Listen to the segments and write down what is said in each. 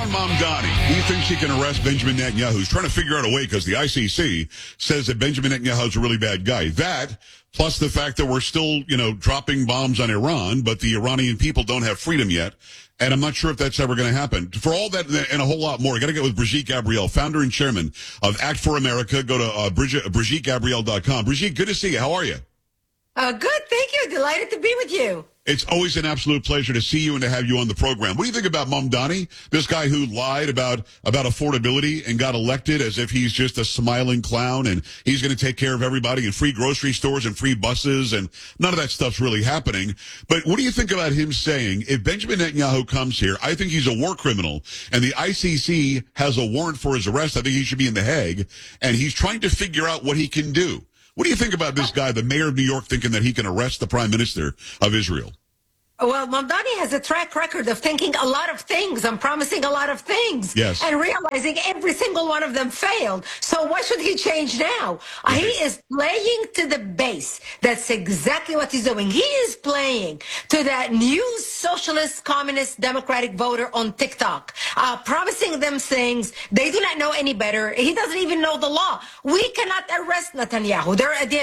Mamdani. He thinks he can arrest Benjamin Netanyahu. He's trying to figure out a way because the ICC says that Benjamin Netanyahu is a really bad guy. That, plus the fact that we're still, dropping bombs on Iran, but the Iranian people don't have freedom yet. And I'm not sure if that's ever going to happen. For all that and a whole lot more, I got to get with Brigitte Gabriel, founder and chairman of Act for America. Go to BrigitteGabriel.com. Brigitte, good to see you. How are you? Good, thank you. Delighted to be with you. It's always an absolute pleasure to see you and to have you on the program. What do you think about Mamdani, this guy who lied about affordability and got elected as if he's just a smiling clown and he's going to take care of everybody and free grocery stores and free buses, and none of that stuff's really happening. But what do you think about him saying, if Benjamin Netanyahu comes here, I think he's a war criminal and the ICC has a warrant for his arrest. I think he should be in The Hague, and he's trying to figure out what he can do. What do you think about this guy, the mayor of New York, thinking that he can arrest the prime minister of Israel? Well, Mamdani has a track record of thinking a lot of things and promising a lot of things. Yes. And realizing every single one of them failed. So why should he change now? He is playing to the base. That's exactly what he's doing. He is playing to that new socialist, communist, democratic voter on TikTok, promising them things. They do not know any better. He doesn't even know the law. We cannot arrest Netanyahu.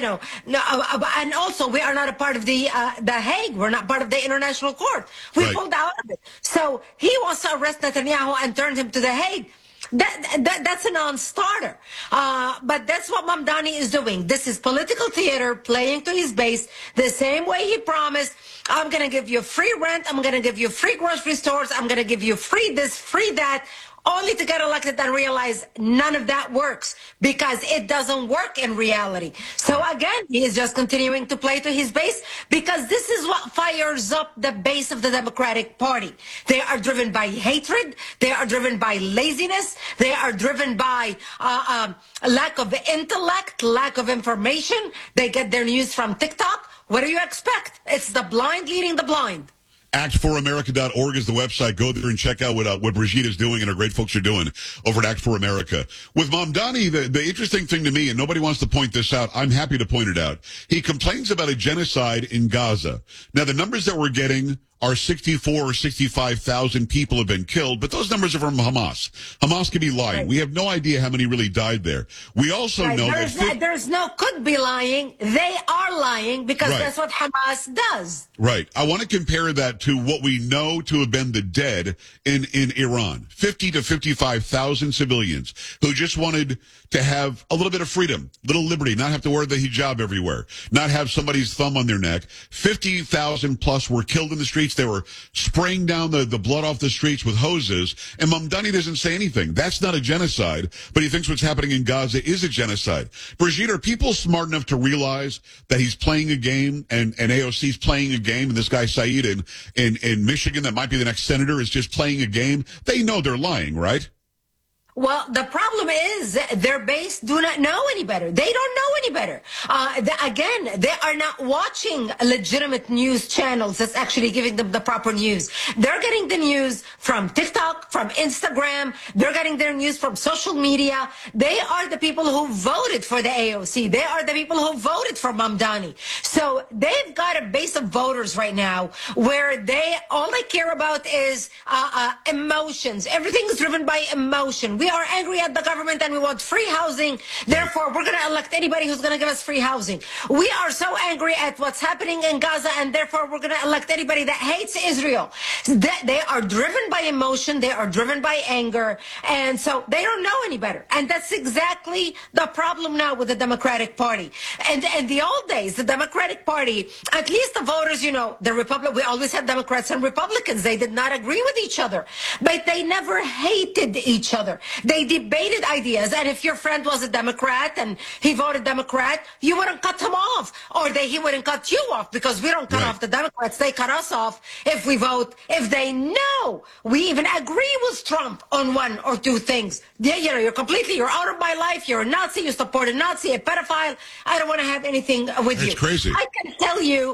And also we are not a part of the Hague. We're not part of the International Court. We pulled out of it. So he wants to arrest Netanyahu and turn him to The Hague. That's a non-starter. But that's what Mamdani is doing. This is political theater, playing to his base, the same way he promised, I'm going to give you free rent, I'm going to give you free grocery stores, I'm going to give you free this, free that, only to get elected and realize none of that works because it doesn't work in reality. So again, he is just continuing to play to his base because this is what fires up the base of the Democratic Party. They are driven by hatred. They are driven by laziness. They are driven by lack of intellect, lack of information. They get their news from TikTok. What do you expect? It's the blind leading the blind. ActForAmerica.org is the website. Go there and check out what Brigitte is doing and our great folks are doing over at Act for America. With Mamdani, the interesting thing to me, and nobody wants to point this out, I'm happy to point it out. He complains about a genocide in Gaza. Now, the numbers that we're getting are 64 or 65,000 people have been killed, but those numbers are from Hamas. Hamas could be lying. Right. We have no idea how many really died there. We also know there's no could be lying. They are lying because that's what Hamas does. Right. I want to compare that to what we know to have been the dead in Iran. 50 to 55,000 civilians who just wanted to have a little bit of freedom, little liberty, not have to wear the hijab everywhere, not have somebody's thumb on their neck. 50,000 plus were killed in the streets. They were spraying down the blood off the streets with hoses. And Mamdani doesn't say anything. That's not a genocide, but he thinks what's happening in Gaza is a genocide. Brigitte, are people smart enough to realize that he's playing a game and AOC's playing a game, and this guy Saeed in Michigan that might be the next senator is just playing a game? They know they're lying, right? Well, the problem is their base do not know any better. They don't know any better. Again, they are not watching legitimate news channels that's actually giving them the proper news. They're getting the news from TikTok, from Instagram. They're getting their news from social media. They are the people who voted for the AOC. They are the people who voted for Mamdani. So they've got a base of voters right now where all they care about is emotions. Everything is driven by emotion. We are angry at the government and we want free housing. Therefore, we're going to elect anybody who's going to give us free housing. We are so angry at what's happening in Gaza, and therefore we're going to elect anybody that hates Israel. They are driven by emotion. They are driven by anger. And so they don't know any better. And that's exactly the problem now with the Democratic Party. And in the old days, the Democratic Party, at least the voters, we always had Democrats and Republicans. They did not agree with each other, but they never hated each other. They debated ideas, and if your friend was a Democrat and he voted Democrat, you wouldn't cut him off, or he wouldn't cut you off, because we don't cut off the Democrats. They cut us off if we vote. If they know we even agree with Trump on one or two things, you're out of my life. You're a Nazi. You support a Nazi, a pedophile. I don't want to have anything with you. It's crazy. I can tell you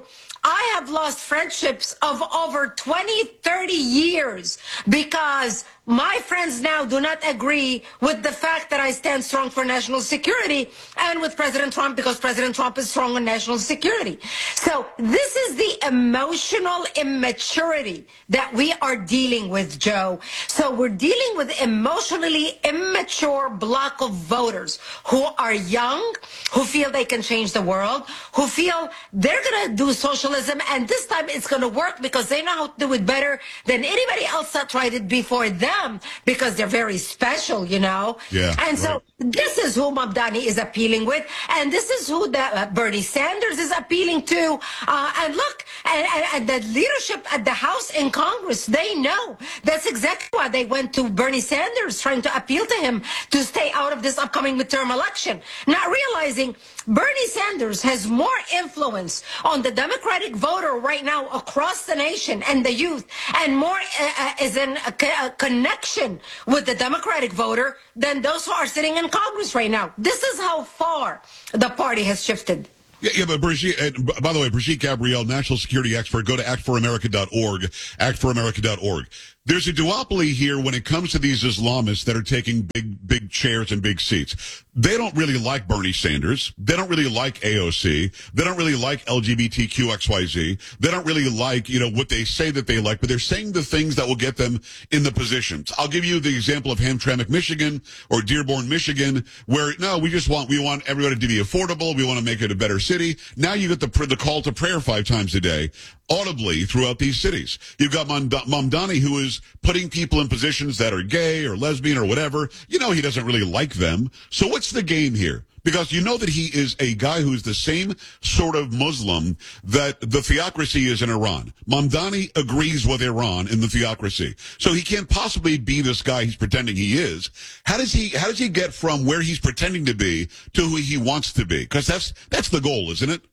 I have lost friendships of over 20, 30 years because my friends now do not agree with the fact that I stand strong for national security and with President Trump because President Trump is strong on national security. So this is the emotional immaturity that we are dealing with, Joe. So we're dealing with emotionally immature block of voters who are young, who feel they can change the world, who feel they're going to do socialism, and this time it's going to work because they know how to do it better than anybody else that tried it before them because they're very special, you know? Yeah, and so this is who Mamdani is appealing with, and this is who Bernie Sanders is appealing to. And look, and the leadership at the House and Congress, they know. That's exactly why they went to Bernie Sanders, trying to appeal to him to stay out of this upcoming midterm election, not realizing Bernie Sanders has more influence on the Democratic voter right now across the nation and the youth, and more is in a connection with the Democratic voter than those who are sitting in Congress right now. This is how far the party has shifted. Yeah, but Brigitte, by the way, Brigitte Gabriel, national security expert, go to actforamerica.org, actforamerica.org. There's a duopoly here when it comes to these Islamists that are taking big chairs and big seats. They don't really like Bernie Sanders. They don't really like AOC. They don't really like LGBTQXYZ. They don't really like, what they say that they like, but they're saying the things that will get them in the positions. I'll give you the example of Hamtramck, Michigan, or Dearborn, Michigan, where, no, we want everybody to be affordable. We want to make it a better city. Now you get the call to prayer 5 times a day, audibly throughout these cities. You've got Mamdani, who is putting people in positions that are gay or lesbian or whatever. He doesn't really like them. So what's the game here? Because you know that he is a guy who's the same sort of Muslim that the theocracy is in Iran. Mamdani agrees with Iran in the theocracy. So he can't possibly be this guy he's pretending he is. How does he get from where he's pretending to be to who he wants to be? Because that's the goal, isn't it?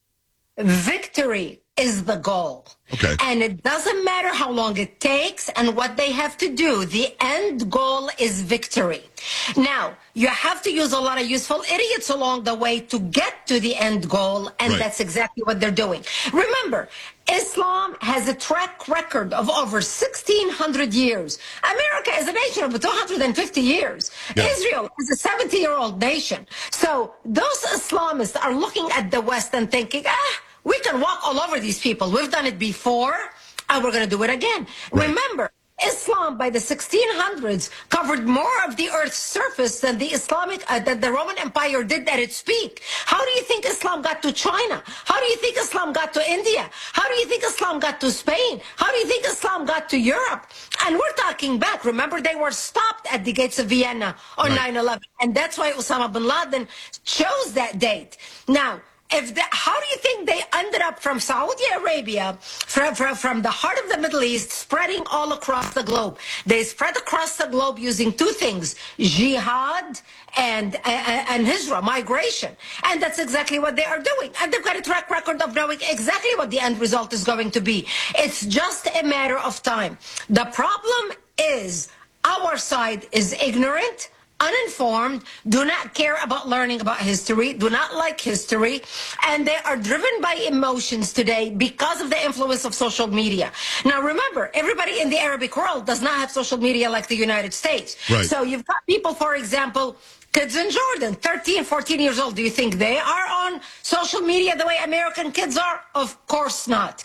Victory is the goal. Okay. And it doesn't matter how long it takes and what they have to do. The end goal is victory. Now, you have to use a lot of useful idiots along the way to get to the end goal, and that's exactly what they're doing. Remember, Islam has a track record of over 1,600 years. America is a nation of 250 years. Yeah. Israel is a 70-year-old nation. So those Islamists are looking at the West and thinking, we can walk all over these people. We've done it before, and we're going to do it again. Right. Remember, Islam by the 1600s covered more of the Earth's surface than the the Roman Empire did at its peak. How do you think Islam got to China? How do you think Islam got to India? How do you think Islam got to Spain? How do you think Islam got to Europe? And we're talking back. Remember, they were stopped at the gates of Vienna on 9/11, and that's why Osama bin Laden chose that date. Now, how do you think they ended up from Saudi Arabia, from the heart of the Middle East, spreading all across the globe? They spread across the globe using 2 things, jihad and hijrah, migration. And that's exactly what they are doing. And they've got a track record of knowing exactly what the end result is going to be. It's just a matter of time. The problem is our side is ignorant, uninformed, do not care about learning about history, do not like history, and they are driven by emotions today because of the influence of social media. Now remember, everybody in the Arabic world does not have social media like the United States. Right. So you've got people, for example, kids in Jordan, 13, 14 years old. Do you think they are on social media the way American kids are? Of course not.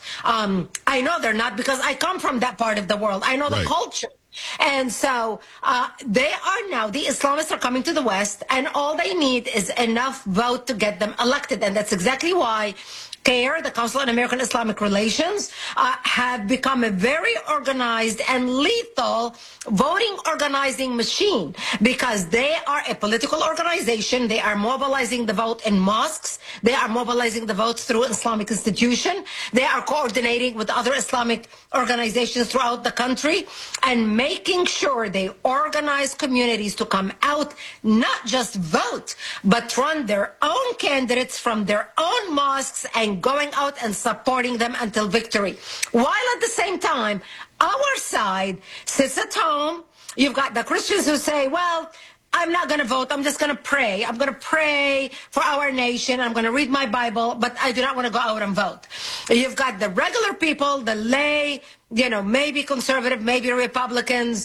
I know they're not because I come from that part of the world. I know the culture. And so they are now, the Islamists are coming to the West, and all they need is enough vote to get them elected. And that's exactly why CAIR, the Council on American Islamic Relations, have become a very organized and lethal voting organizing machine, because they are a political organization. They are mobilizing the vote in mosques. They are mobilizing the votes through Islamic institution. They are coordinating with other Islamic organizations throughout the country and making sure they organize communities to come out, not just vote, but run their own candidates from their own mosques and going out and supporting them until victory. While at the same time, our side sits at home. You've got the Christians who say, well, I'm not going to vote. I'm just going to pray. I'm going to pray for our nation. I'm going to read my Bible, but I do not want to go out and vote. You've got the regular people, the lay, maybe conservative, maybe Republicans.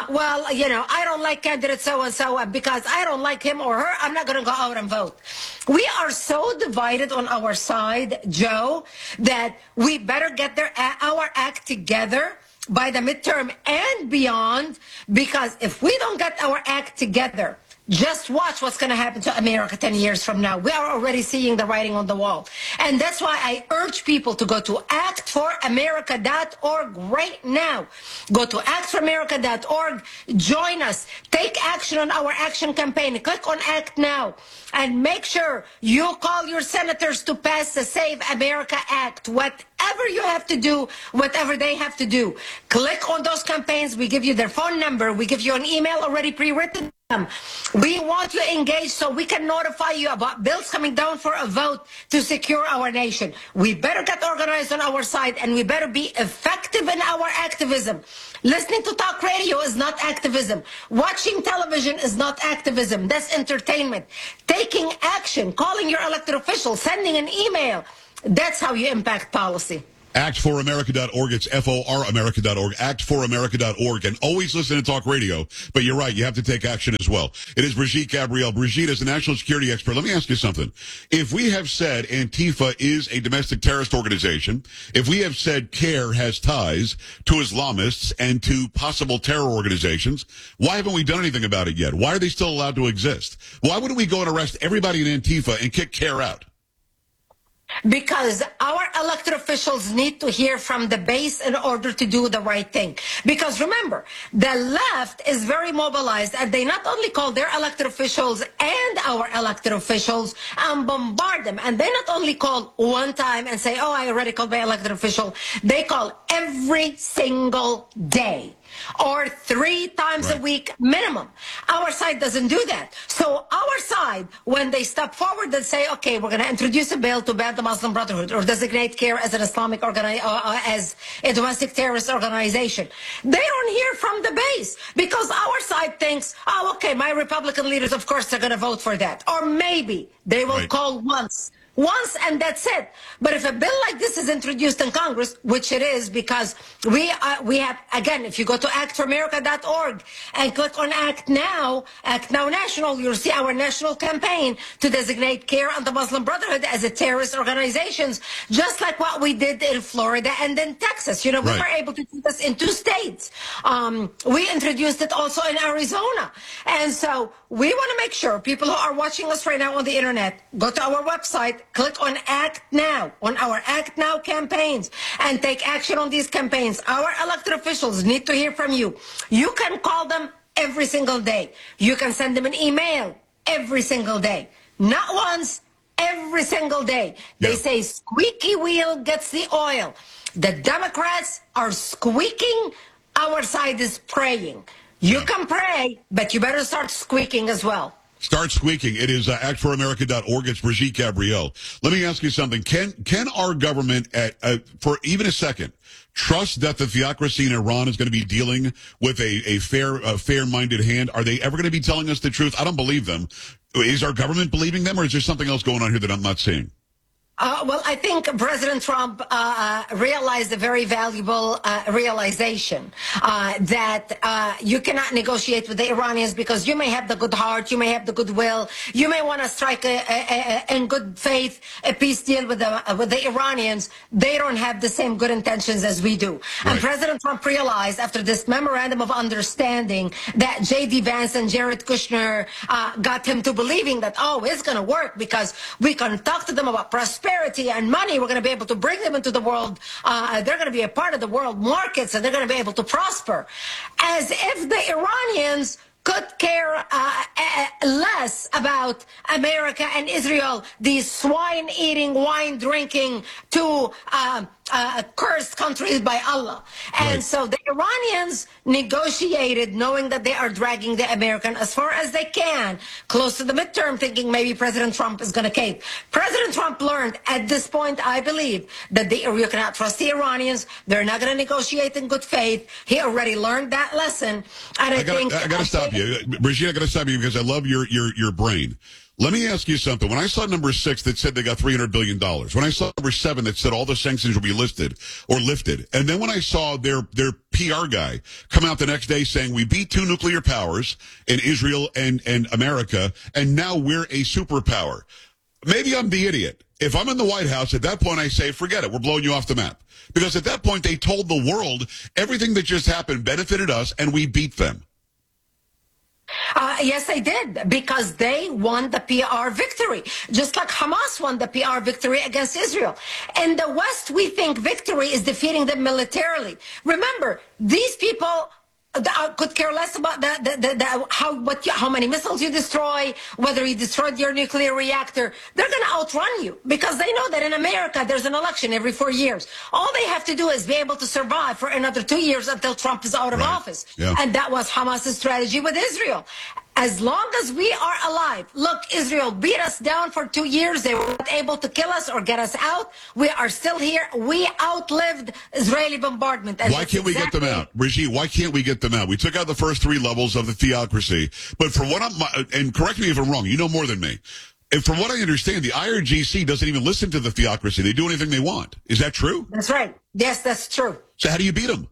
I don't like candidate so-and-so because I don't like him or her. I'm not going to go out and vote. We are so divided on our side, Joe, that we better get our act together by the midterm and beyond, because if we don't get our act together, just watch what's going to happen to America 10 years from now. We are already seeing the writing on the wall. And that's why I urge people to go to actforamerica.org right now. Go to actforamerica.org. Join us. Take action on our action campaign. Click on Act Now. And make sure you call your senators to pass the Save America Act. Whatever you have to do, whatever they have to do. Click on those campaigns. We give you their phone number. We give you an email already pre-written. We want you engaged so we can notify you about bills coming down for a vote to secure our nation. We better get organized on our side, and we better be effective in our activism. Listening to talk radio is not activism. Watching television is not activism. That's entertainment. Taking action, calling your elected officials, sending an email, that's how you impact policy. ActForAmerica.org. It's FORAmerica.org. ActForAmerica.org. And always listen to talk radio. But you're right. You have to take action as well. It is Brigitte Gabriel. Brigitte is a national security expert. Let me ask you something. If we have said Antifa is a domestic terrorist organization, if we have said CARE has ties to Islamists and to possible terror organizations, why haven't we done anything about it yet? Why are they still allowed to exist? Why wouldn't we go and arrest everybody in Antifa and kick CARE out? Because our elected officials need to hear from the base in order to do the right thing. Because remember, the left is very mobilized, and they not only call their elected officials and our elected officials and bombard them. And they not only call one time and say, oh, I already called my elected official. They call every single day, or 3 times a week minimum. Our side doesn't do that. So our side, when they step forward and say, okay, we're going to introduce a bill to ban the Muslim Brotherhood or designate CARE as an Islamic as a domestic terrorist organization, they don't hear from the base, because our side thinks, oh, okay, my Republican leaders, of course, they're going to vote for that. Or maybe they will call once, and that's it. But if a bill like this is introduced in Congress, which it is, because we have, again, if you go to actforamerica.org and click on Act Now National, you'll see our national campaign to designate CARE and the Muslim Brotherhood as a terrorist organizations, just like what we did in Florida and in Texas. We were able to do this in 2 states. We introduced it also in Arizona. And so we want to make sure people who are watching us right now on the internet, go to our website, click on Act Now, on our Act Now campaigns, and take action on these campaigns. Our elected officials need to hear from you. You can call them every single day. You can send them an email every single day. Not once, every single day. They say squeaky wheel gets the oil. The Democrats are squeaking. Our side is praying. You can pray, but you better start squeaking as well. Start squeaking. It is actforamerica.org. It's Brigitte Gabriel. Let me ask you something. Can our government, for even a second, trust that the theocracy in Iran is going to be dealing with a fair-minded hand? Are they ever going to be telling us the truth? I don't believe them. Is our government believing them, or is there something else going on here that I'm not seeing? Well, I think President Trump realized a very valuable realization that you cannot negotiate with the Iranians, because you may have the good heart, you may have the goodwill, you may want to strike in good faith a peace deal with the Iranians. They don't have the same good intentions as we do. And President Trump realized after this memorandum of understanding that J.D. Vance and Jared Kushner got him to believing that, oh, it's going to work because we can talk to them about prosperity and money. We're going to be able to bring them into the world. They're going to be a part of the world markets, and they're going to be able to prosper. As if the Iranians could care less about America and Israel, these swine-eating, wine-drinking, two cursed countries by Allah. And so the Iranians negotiated knowing that they are dragging the American as far as they can, close to the midterm, thinking maybe President Trump is going to cave. President Trump learned at this point, I believe, that you cannot trust the Iranians. They're not going to negotiate in good faith. He already learned that lesson. And I got to stop stop you. Brigitte, I got to stop you because I love your brain. Let me ask you something. When I saw number 6 that said they got $300 billion, when I saw number 7 that said all the sanctions will be lifted, and then when I saw their PR guy come out the next day saying we beat 2 nuclear powers in Israel and America, and now we're a superpower. Maybe I'm the idiot. If I'm in the White House, at that point I say, forget it, we're blowing you off the map. Because at that point they told the world everything that just happened benefited us and we beat them. Yes, they did, because they won the PR victory, just like Hamas won the PR victory against Israel. In the West, we think victory is defeating them militarily. Remember, these people could care less about how many missiles you destroy, whether you destroyed your nuclear reactor. They're going to outrun you because they know that in America there's an election every 4 years. All they have to do is be able to survive for another 2 years until Trump is out of office. Yeah. And that was Hamas's strategy with Israel. As long as we are alive, look, Israel beat us down for 2 years. They were not able to kill us or get us out. We are still here. We outlived Israeli bombardment. Why can't we get them out? Brigitte, why can't we get them out? We took out the first 3 levels of the theocracy. But from what and correct me if I'm wrong, you know more than me. And from what I understand, the IRGC doesn't even listen to the theocracy. They do anything they want. Is that true? That's right. Yes, that's true. So how do you beat them?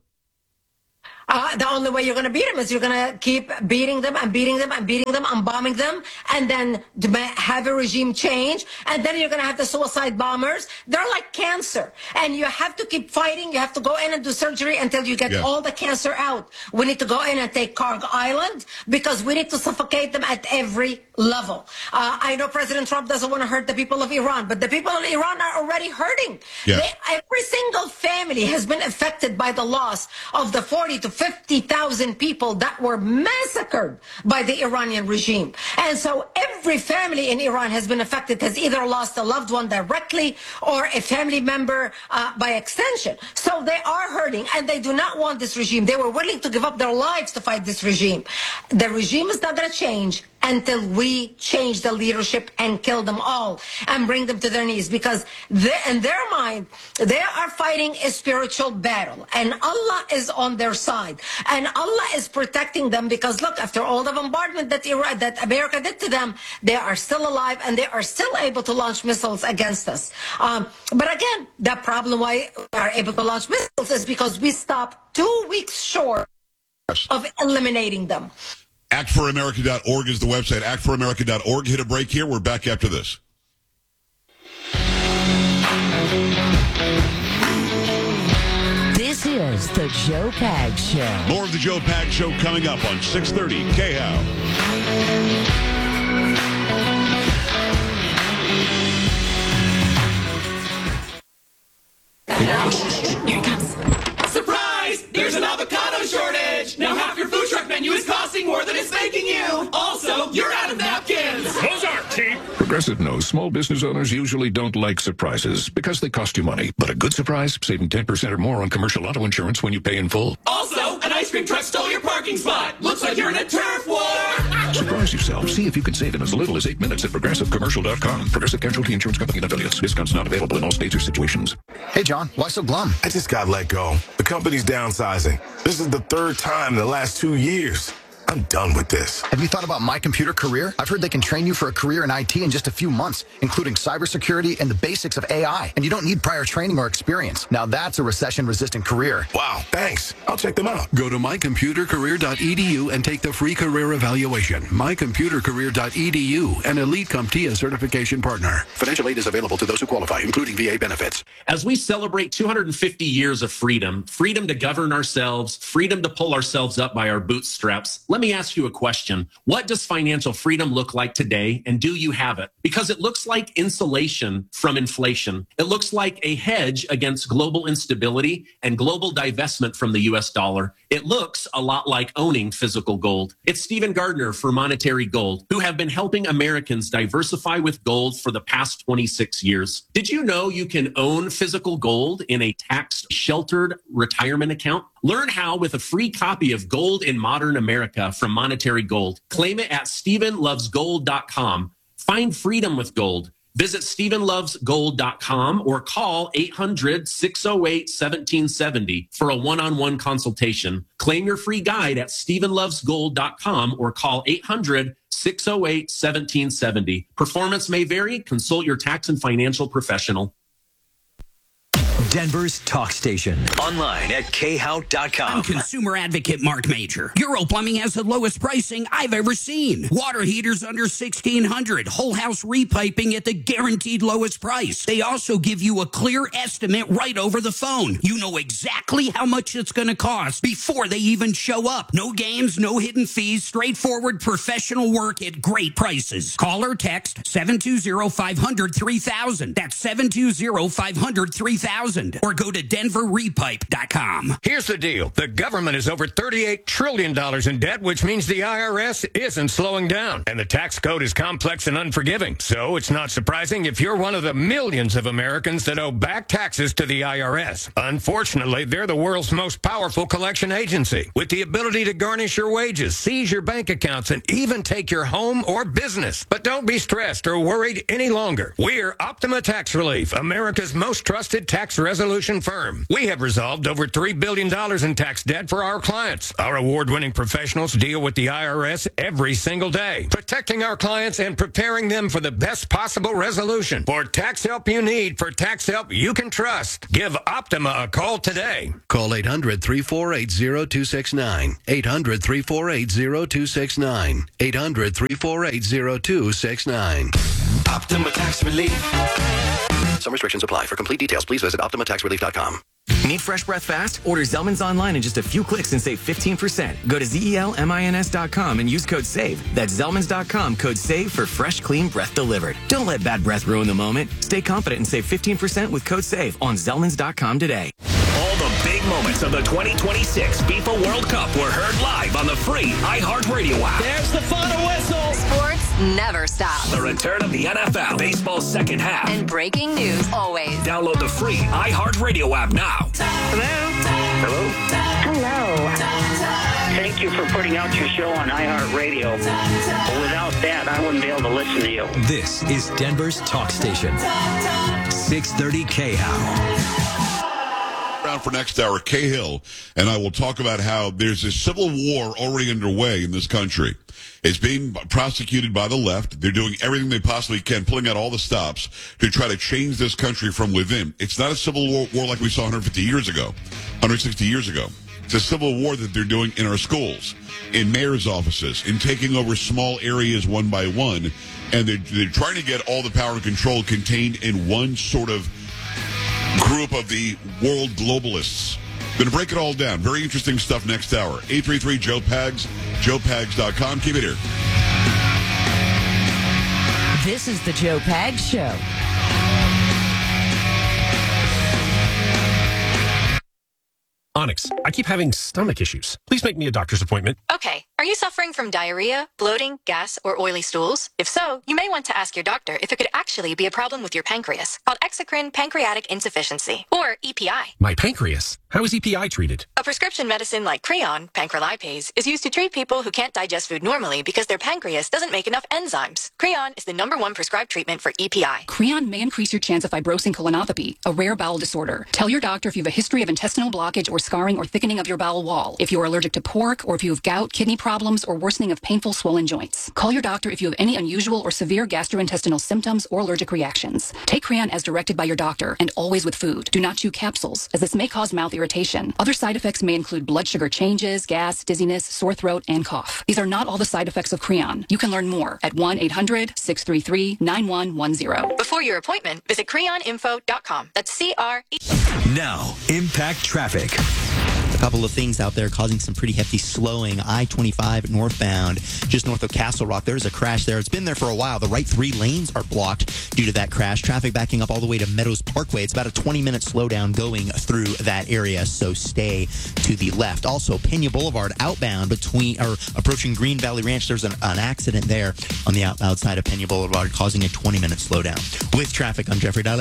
The only way you're going to beat them is you're going to keep beating them and beating them and beating them and bombing them, and then have a regime change, and then you're going to have the suicide bombers. They're like cancer, and you have to keep fighting. You have to go in and do surgery until you get all the cancer out. We need to go in and take Karg Island because we need to suffocate them at every level. I know President Trump doesn't want to hurt the people of Iran, but the people of Iran are already hurting. Yes. Every single family has been affected by the loss of the 40 to 50,000 people that were massacred by the Iranian regime. And so every family in Iran has been affected, has either lost a loved one directly or a family member by extension. So they are hurting, and they do not want this regime. They were willing to give up their lives to fight this regime. The regime is not going to change until we change the leadership and kill them all and bring them to their knees, because in their mind, they are fighting a spiritual battle, and Allah is on their side, and Allah is protecting them, because look, after all the bombardment that America did to them, they are still alive and they are still able to launch missiles against us. But again, the problem why we are able to launch missiles is because we stopped 2 weeks short of eliminating them. ActForAmerica.org is the website. ActForAmerica.org. Hit a break here. We're back after this. This is the Joe Pags Show. More of the Joe Pags Show coming up on 630 KHOW. Here it comes. Surprise! There's an avocado shortage! Now half your food truck menu is costing more than it's making you! Also, you're out of napkins! Those aren't cheap! Progressive knows small business owners usually don't like surprises because they cost you money. But a good surprise, saving 10% or more on commercial auto insurance when you pay in full. Also, an ice cream truck stole your parking spot! Looks like you're in a turf war! Surprise yourself. See if you can save in as little as 8 minutes at ProgressiveCommercial.com. Progressive Casualty Insurance Company and affiliates. Discounts not available in all states or situations. Hey, John, why so glum? I just got let go. The company's downsizing. This is the 3rd time in the last 2 years. I'm done with this. Have you thought about My Computer Career? I've heard they can train you for a career in IT in just a few months, including cybersecurity and the basics of AI. And you don't need prior training or experience. Now that's a recession-resistant career. Wow, thanks. I'll check them out. Go to mycomputercareer.edu and take the free career evaluation. Mycomputercareer.edu, an Elite CompTIA certification partner. Financial aid is available to those who qualify, including VA benefits. As we celebrate 250 years of freedom, freedom to govern ourselves, freedom to pull ourselves up by our bootstraps, let me ask you a question. What does financial freedom look like today, and do you have it? Because it looks like insulation from inflation. It looks like a hedge against global instability and global divestment from the US dollar. It looks a lot like owning physical gold. It's Stephen Gardner for Monetary Gold, who have been helping Americans diversify with gold for the past 26 years. Did you know you can own physical gold in a tax-sheltered retirement account? Learn how with a free copy of Gold in Modern America from Monetary Gold. Claim it at StephenLovesGold.com. Find freedom with gold. Visit StephenLovesGold.com or call 800-608-1770 for a one-on-one consultation. Claim your free guide at StephenLovesGold.com or call 800-608-1770. Performance may vary. Consult your tax and financial professional. Denver's talk station. Online at khout.com. I'm consumer advocate Mark Major. Euro Plumbing has the lowest pricing I've ever seen. Water heaters under $1,600. Whole house repiping at the guaranteed lowest price. They also give you a clear estimate right over the phone. You know exactly how much it's going to cost before they even show up. No games, no hidden fees, straightforward professional work at great prices. Call or text 720-500-3000. That's 720-500-3000. Or go to denverrepipe.com. Here's the deal. The government is over $38 trillion in debt, which means the IRS isn't slowing down. And the tax code is complex and unforgiving. So it's not surprising if you're one of the millions of Americans that owe back taxes to the IRS. Unfortunately, they're the world's most powerful collection agency, with the ability to garnish your wages, seize your bank accounts, and even take your home or business. But don't be stressed or worried any longer. We're Optima Tax Relief, America's most trusted tax resolution firm. We have resolved over $3 billion in tax debt for our clients. Our award-winning professionals deal with the IRS every single day, protecting our clients and preparing them for the best possible resolution. For tax help you need, for tax help you can trust, give Optima a call today. Call 800-348-0269. 800-348-0269. 800-348-0269. Optima Tax Relief. Some restrictions apply. For complete details, please visit OptimaTaxRelief.com. Need fresh breath fast? Order Zellman's online in just a few clicks and save 15%. Go to ZELMINS.com and use code SAVE. That's Zellmans.com, code SAVE for fresh, clean breath delivered. Don't let bad breath ruin the moment. Stay confident and save 15% with code SAVE on Zellmans.com today. All the big moments of the 2026 FIFA World Cup were heard live on the free iHeartRadio app. There's the final whistle. Sports never stop. The return of the NFL, baseball's second half. And breaking news always. Download the free iHeartRadio app now. Hello? Thank you for putting out your show on iHeartRadio. Without that, I wouldn't be able to listen to you. This is Denver's talk station. 630 KHOW. Around for next hour, Cahill and I will talk about how there's a civil war already underway in this country. It's being prosecuted by the left. They're doing everything they possibly can, pulling out all the stops to try to change this country from within. It's not a civil war like we saw 150 years ago, 160 years ago. It's a civil war that they're doing in our schools, in mayor's offices, in taking over small areas one by one. And they're trying to get all the power and control contained in one sort of group of the world globalists. Going to break it all down. Very interesting stuff next hour. 833-JOE-PAGS, joepags.com. Keep it here. This is the Joe Pags Show. Onyx, I keep having stomach issues. Please make me a doctor's appointment. Okay. Are you suffering from diarrhea, bloating, gas, or oily stools? If so, you may want to ask your doctor if it could actually be a problem with your pancreas, called exocrine pancreatic insufficiency, or EPI. My pancreas? How is EPI treated? A prescription medicine like Creon, pancrelipase, is used to treat people who can't digest food normally because their pancreas doesn't make enough enzymes. Creon is the #1 prescribed treatment for EPI. Creon may increase your chance of fibrosing colonopathy, a rare bowel disorder. Tell your doctor if you have a history of intestinal blockage or scarring or thickening of your bowel wall, if you are allergic to pork, or if you have gout, kidney problems, or worsening of painful swollen joints. Call your doctor if you have any unusual or severe gastrointestinal symptoms or allergic reactions. Take Creon as directed by your doctor, and always with food. Do not chew capsules, as this may cause mouth irritation. Other side effects may include blood sugar changes, gas, dizziness, sore throat, and cough. These are not all the side effects of Creon. You can learn more at 1-800-633-9110. Before your appointment, visit creoninfo.com. That's C-R-E. Now, impact traffic. A couple of things out there causing some pretty hefty slowing. I-25 northbound, just north of Castle Rock. There's a crash there. It's been there for a while. The right 3 lanes are blocked due to that crash. Traffic backing up all the way to Meadows Parkway. It's about a 20-minute slowdown going through that area, so stay to the left. Also, Pena Boulevard outbound approaching Green Valley Ranch. There's an accident there on the outbound side of Pena Boulevard causing a 20-minute slowdown. With traffic, I'm Jeffrey Dalle.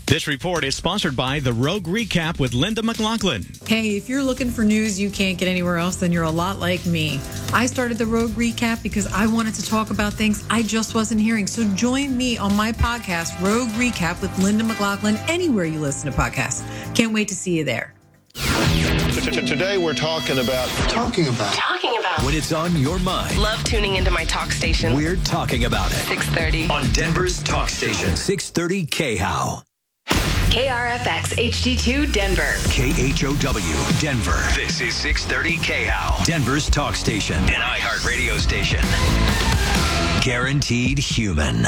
This report is sponsored by The Rogue Recap with Linda McLaughlin. Hey, if you're looking for news you can't get anywhere else, then you're a lot like me. I started The Rogue Recap because I wanted to talk about things I just wasn't hearing. So join me on my podcast, Rogue Recap with Linda McLaughlin, anywhere you listen to podcasts. Can't wait to see you there. Today we're talking about When it's on your mind, Love tuning into my talk station. we're talking about it. 630. On Denver's talk station, 630 KHOW. KRFX HD2 Denver. KHOW, Denver. This is 630 KHOW, Denver's talk station, an iHeart radio station. Guaranteed human.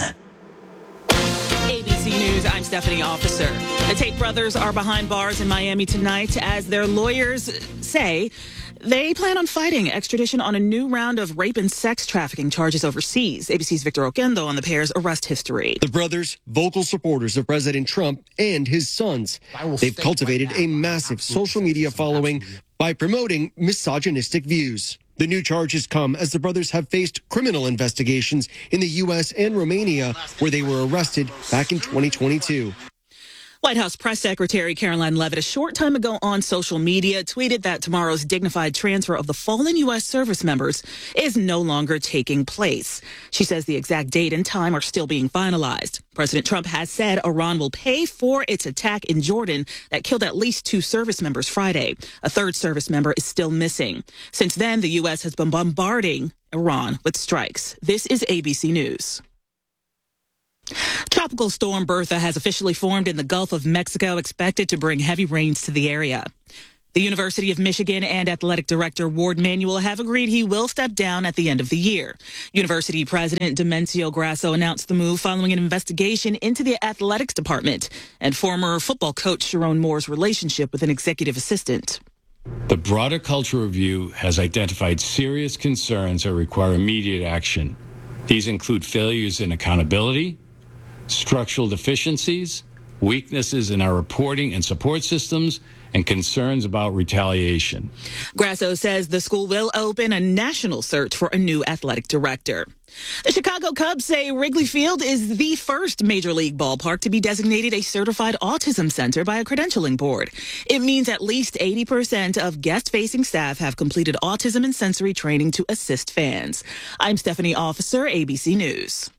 ABC News, I'm Stephanie Officer. The Tate brothers are behind bars in Miami tonight as their lawyers say they plan on fighting extradition on a new round of rape and sex trafficking charges overseas. ABC's Victor Oquendo on the pair's arrest history. The brothers, vocal supporters of President Trump and his sons. They've cultivated a massive social media following by promoting misogynistic views. The new charges come as the brothers have faced criminal investigations in the U.S. and Romania, where they were arrested back in 2022. White House Press Secretary Caroline Leavitt a short time ago on social media tweeted that tomorrow's dignified transfer of the fallen U.S. service members is no longer taking place. She says the exact date and time are still being finalized. President Trump has said Iran will pay for its attack in Jordan that killed at least 2 service members Friday. A third service member is still missing. Since then, the U.S. has been bombarding Iran with strikes. This is ABC News. Tropical storm Bertha has officially formed in the Gulf of Mexico, expected to bring heavy rains to the area. The University of Michigan and athletic director Ward Manuel have agreed he will step down at the end of the year. University President Demencio Grasso announced the move following an investigation into the athletics department and former football coach Sharon Moore's relationship with an executive assistant. The broader culture review has identified serious concerns that require immediate action. These include failures in accountability, structural deficiencies, weaknesses in our reporting and support systems, and concerns about retaliation. Grasso says the school will open a national search for a new athletic director. The Chicago Cubs say Wrigley Field is the first major league ballpark to be designated a certified autism center by a credentialing board. It means at least 80% of guest-facing staff have completed autism and sensory training to assist fans. I'm Stephanie Officer, ABC News.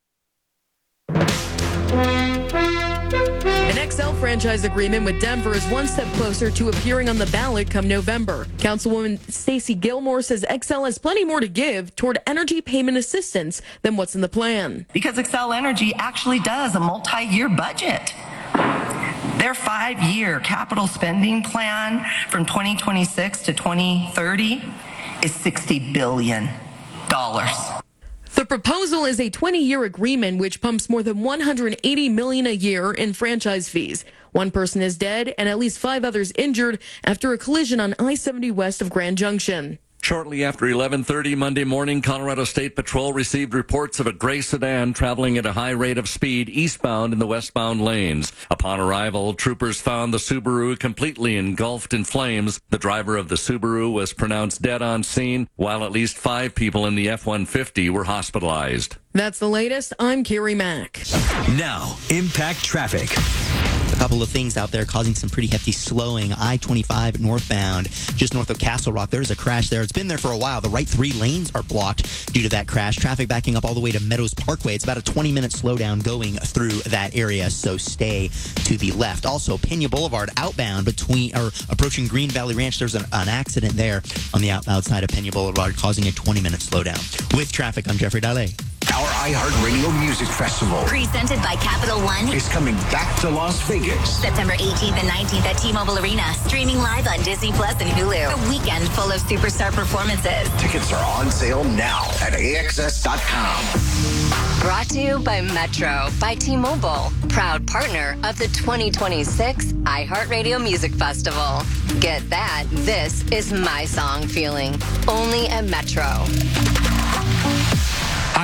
An XL franchise agreement with Denver is one step closer to appearing on the ballot come November. Councilwoman Stacey Gilmore says XL has plenty more to give toward energy payment assistance than what's in the plan. Because Xcel Energy actually does a multi-year budget. Their 5-year capital spending plan from 2026 to 2030 is $60 billion. The proposal is a 20-year agreement which pumps more than $180 million a year in franchise fees. One person is dead and at least 5 others injured after a collision on I-70 west of Grand Junction. Shortly after 11:30 Monday morning, Colorado State Patrol received reports of a gray sedan traveling at a high rate of speed eastbound in the westbound lanes. Upon arrival, troopers found the Subaru completely engulfed in flames. The driver of the Subaru was pronounced dead on scene, while at least 5 people in the F-150 were hospitalized. That's the latest. I'm Carrie Mack. Now, impact traffic. A couple of things out there causing some pretty hefty slowing. I-25 northbound, just north of Castle Rock. There's a crash there. It's been there for a while. The right 3 lanes are blocked due to that crash. Traffic backing up all the way to Meadows Parkway. It's about a 20-minute slowdown going through that area, so stay to the left. Also, Pena Boulevard outbound approaching Green Valley Ranch. There's an accident there on the outside of Pena Boulevard causing a 20-minute slowdown. With traffic, I'm Jeffrey Dalle. Our iHeartRadio Music Festival, presented by Capital One, is coming back to Las Vegas. September 18th and 19th at T-Mobile Arena. Streaming live on Disney Plus and Hulu. A weekend full of superstar performances. Tickets are on sale now at AXS.com. Brought to you by Metro by T-Mobile, proud partner of the 2026 iHeartRadio Music Festival. Get that. This is my song feeling. Only at Metro.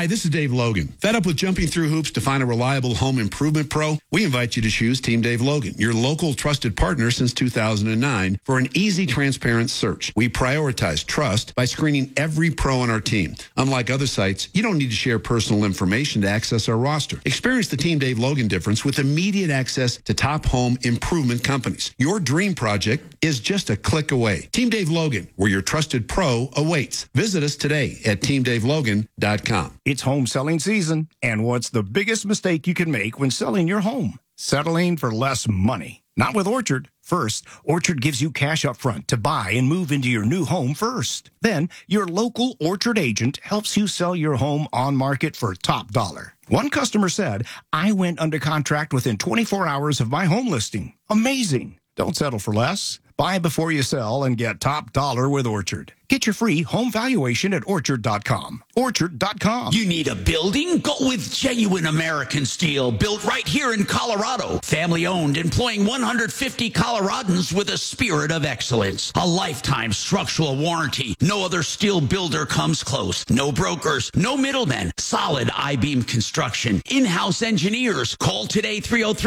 Hi, this is Dave Logan. Fed up with jumping through hoops to find a reliable home improvement pro? We invite you to choose Team Dave Logan, your local trusted partner since 2009, for an easy, transparent search. We prioritize trust by screening every pro on our team. Unlike other sites, you don't need to share personal information to access our roster. Experience the Team Dave Logan difference with immediate access to top home improvement companies. Your dream project is just a click away. Team Dave Logan, where your trusted pro awaits. Visit us today at teamdavelogan.com. It's home selling season, and what's the biggest mistake you can make when selling your home? Settling for less money. Not with Orchard. First, Orchard gives you cash up front to buy and move into your new home first. Then, your local Orchard agent helps you sell your home on market for top dollar. One customer said, "I went under contract within 24 hours of my home listing." Amazing. Don't settle for less. Buy before you sell and get top dollar with Orchard. Get your free home valuation at Orchard.com. Orchard.com. You need a building? Go with genuine American steel, built right here in Colorado. Family owned, employing 150 Coloradans with a spirit of excellence. A lifetime structural warranty. No other steel builder comes close. No brokers, no middlemen. Solid I-beam construction. In-house engineers. Call today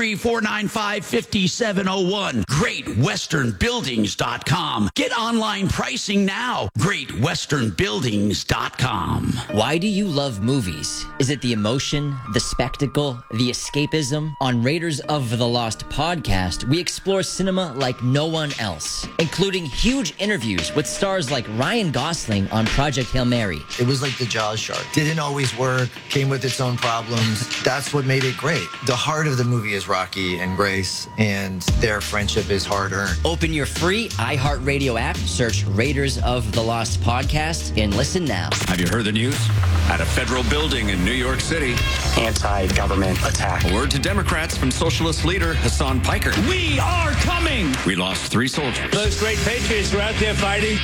303-495-5701. GreatWesternBuildings.com. Get online pricing now. GreatWesternBuildings.com. Why do you love movies? Is it the emotion, the spectacle, the escapism? On Raiders of the Lost podcast, we explore cinema like no one else, including huge interviews with stars like Ryan Gosling on Project Hail Mary. It was like the Jaws shark. Didn't always work, came with its own problems. That's what made it great. The heart of the movie is Rocky and Grace, and their friendship is hard-earned. Open your free iHeartRadio app, search Raiders of the Lost podcast, and listen now. Have you heard the news? At a federal building in New York City. Anti-government attack. A word to Democrats from socialist leader Hassan Piker. We are coming! We lost 3 soldiers. Those great patriots were out there fighting.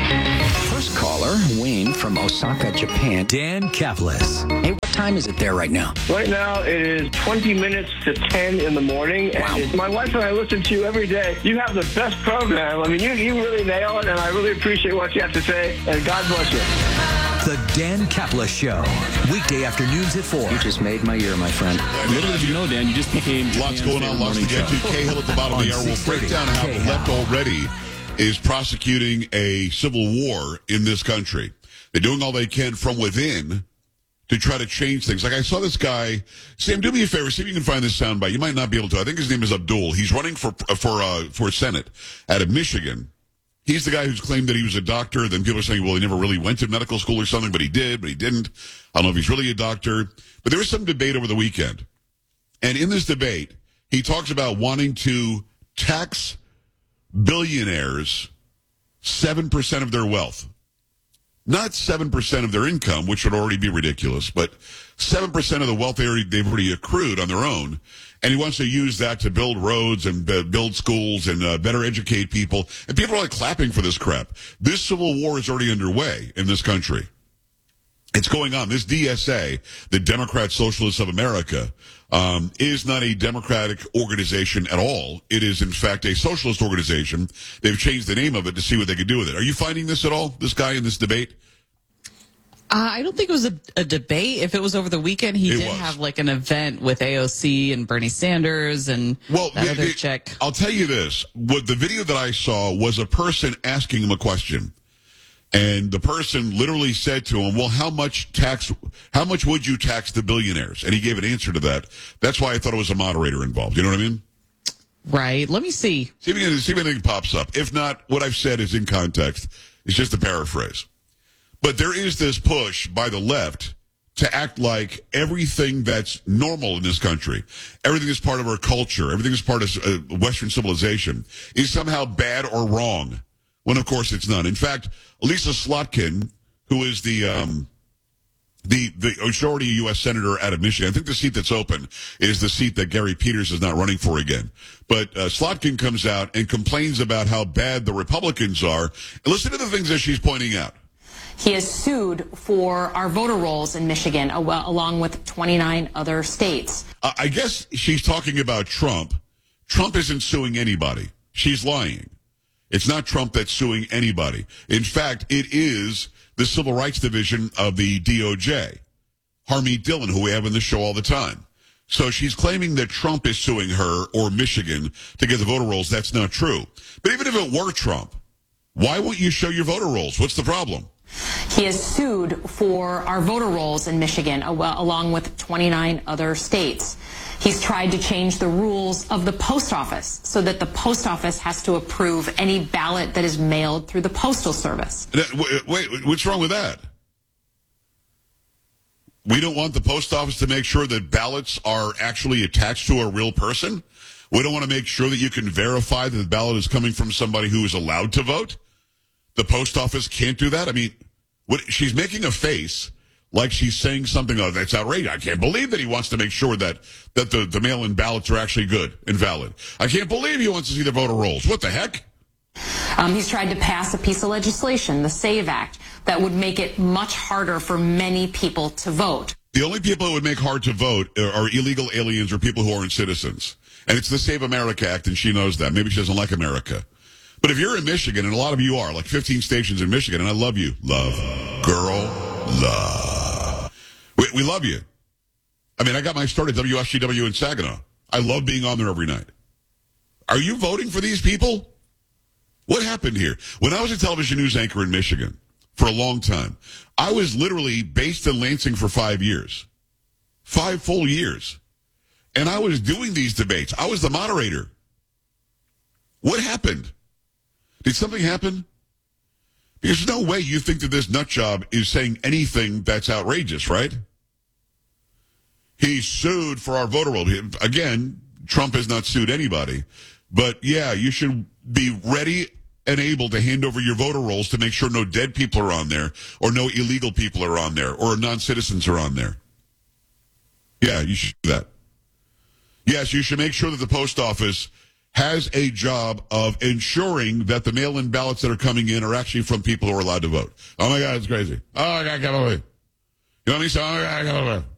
First caller, Wayne from Osaka, Japan. Dan Kaplis. Hey, what time is it there right now? Right now, it is 20 minutes to 10 in the morning. Wow. And my wife and I listen to you every day. You have the best program. I mean, you really nail it, and I really appreciate what you have to say, and God bless you. The Dan Kaplis Show. Weekday afternoons at 4. You just made my year, my friend. Little did you know, Dan, you just became lots going on, lots to get to. Cahill at the bottom of the hour. We'll break down how the left already is prosecuting a civil war in this country. They're doing all they can from within to try to change things. Like I saw this guy, Sam, do me a favor, see if you can find this soundbite. You might not be able to. I think his name is Abdul. He's running for Senate out of Michigan. He's the guy who's claimed that he was a doctor. Then people are saying, well, he never really went to medical school or something, but he did, but he didn't. I don't know if he's really a doctor. But there was some debate over the weekend. And in this debate, he talks about wanting to tax billionaires 7% of their wealth. Not 7% of their income, which would already be ridiculous, but 7% of the wealth they've already accrued on their own. And he wants to use that to build roads and build schools and better educate people. And people are like clapping for this crap. This civil war is already underway in this country. It's going on. This DSA, the Democrat Socialists of America, is not a democratic organization at all. It is, in fact, a socialist organization. They've changed the name of it to see what they could do with it. Are you finding this at all, this guy in this debate? I don't think it was a debate. If it was over the weekend, he did have like an event with AOC and Bernie Sanders and that other chick. I'll tell you this. What the video that I saw was a person asking him a question. And the person literally said to him, well, how much would you tax the billionaires? And he gave an answer to that. That's why I thought it was a moderator involved. You know what I mean? Right. Let me see. See if anything pops up. If not, what I've said is in context. It's just a paraphrase. But there is this push by the left to act like everything that's normal in this country, everything is part of our culture, everything is part of Western civilization, is somehow bad or wrong. When, of course, it's not. In fact, Lisa Slotkin, who is the majority U.S. senator out of Michigan, I think the seat that's open is the seat that Gary Peters is not running for again. But Slotkin comes out and complains about how bad the Republicans are. And listen to the things that she's pointing out. He is sued for our voter rolls in Michigan, along with 29 other states. I guess she's talking about Trump. Trump isn't suing anybody. She's lying. It's not Trump that's suing anybody. In fact, it is the Civil Rights Division of the DOJ. Harmeet Dillon, who we have in the show all the time. So she's claiming that Trump is suing her or Michigan to get the voter rolls. That's not true. But even if it were Trump, why won't you show your voter rolls? What's the problem? He is sued for our voter rolls in Michigan, along with 29 other states. He's tried to change the rules of the post office so that the post office has to approve any ballot that is mailed through the Postal Service. Wait, what's wrong with that? We don't want the post office to make sure that ballots are actually attached to a real person? We don't want to make sure that you can verify that the ballot is coming from somebody who is allowed to vote? The post office can't do that? I mean, she's making a face like she's saying something, oh, that's outrageous. I can't believe that he wants to make sure that the mail-in ballots are actually good and valid. I can't believe he wants to see the voter rolls. What the heck? He's tried to pass a piece of legislation, the SAVE Act, that would make it much harder for many people to vote. The only people it would make hard to vote are illegal aliens or people who aren't citizens. And it's the Save America Act, and she knows that. Maybe she doesn't like America. But if you're in Michigan, and a lot of you are, like 15 stations in Michigan, and I love you. Love. Girl. Love. We love you. I mean, I got my start at WSGW in Saginaw. I love being on there every night. Are you voting for these people? What happened here? When I was a television news anchor in Michigan for a long time, I was literally based in Lansing for 5 years. 5 full years. And I was doing these debates. I was the moderator. What happened? Did something happen? There's no way you think that this nut job is saying anything that's outrageous, right? He's sued for our voter roll. Again, Trump has not sued anybody. But yeah, you should be ready and able to hand over your voter rolls to make sure no dead people are on there or no illegal people are on there or non-citizens are on there. Yeah, you should do that. Yes, you should make sure that the post office has a job of ensuring that the mail-in ballots that are coming in are actually from people who are allowed to vote. Oh my God, it's crazy. Oh my God, I can't believe it. You know what I mean? So, oh my God, I can't believe it.